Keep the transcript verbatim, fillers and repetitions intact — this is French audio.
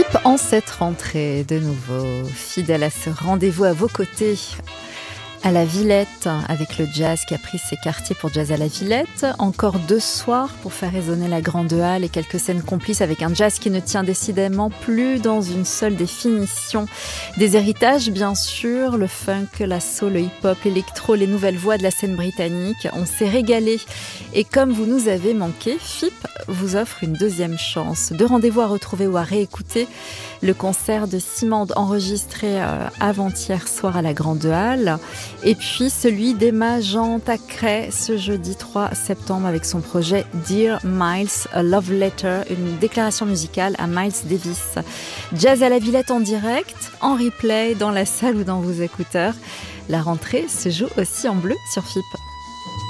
F I P en cette rentrée, de nouveau, fidèle à ce rendez-vous à vos côtés, à la Villette, avec le jazz qui a pris ses quartiers pour Jazz à la Villette. Encore deux soirs pour faire résonner la grande halle et quelques scènes complices avec un jazz qui ne tient décidément plus dans une seule définition. Des héritages, bien sûr, le funk, la soul, le hip-hop, l'électro, les nouvelles voix de la scène britannique. On s'est régalé. Et comme vous nous avez manqué, F I P vous offre une deuxième chance. Deux rendez-vous à retrouver ou à réécouter. Le concert de Simande enregistré euh, avant-hier soir à la Grande Halle. Et puis celui d'Emma Jean Tacret ce jeudi trois septembre avec son projet Dear Miles, a Love Letter, une déclaration musicale à Miles Davis. Jazz à la Villette en direct, en replay, dans la salle ou dans vos écouteurs. La rentrée se joue aussi en bleu sur F I P.